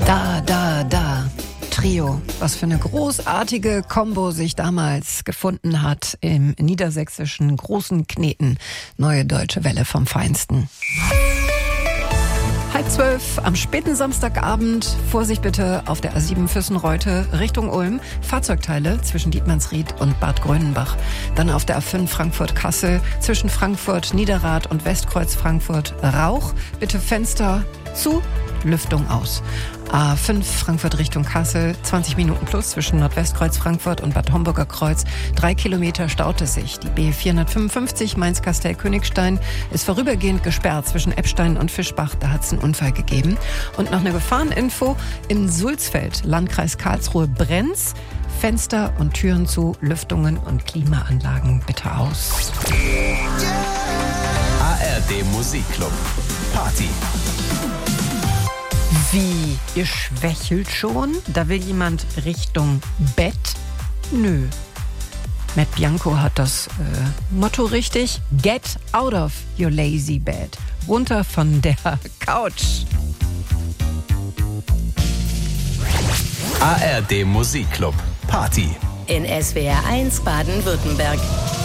Da. Trio. Was für eine großartige Kombo sich damals gefunden hat im niedersächsischen Großen Kneten. Neue Deutsche Welle vom Feinsten. 11:30 am späten Samstagabend. Vorsicht bitte auf der A7 Füssen-Reute Richtung Ulm. Fahrzeugteile zwischen Dietmannsried und Bad Grönenbach. Dann auf der A5 Frankfurt-Kassel zwischen Frankfurt, Niederrad und Westkreuz Frankfurt. Rauch. Bitte Fenster zu, Lüftung aus. A5 Frankfurt Richtung Kassel, 20 Minuten plus zwischen Nordwestkreuz Frankfurt und Bad Homburger Kreuz. 3 Kilometer staut es sich. Die B455 Mainz-Kastell-Königstein ist vorübergehend gesperrt zwischen Eppstein und Fischbach. Da hat es einen Unfall gegeben. Und noch eine Gefahreninfo. In Sulzfeld, Landkreis Karlsruhe, brennt's. Fenster und Türen zu, Lüftungen und Klimaanlagen bitte aus. ARD Musikclub. Party. Wie, ihr schwächelt schon? Da will jemand Richtung Bett? Nö. Matt Bianco hat das Motto richtig. Get out of your lazy bed. Runter von der Couch. ARD Musikclub. Party. In SWR 1 Baden-Württemberg.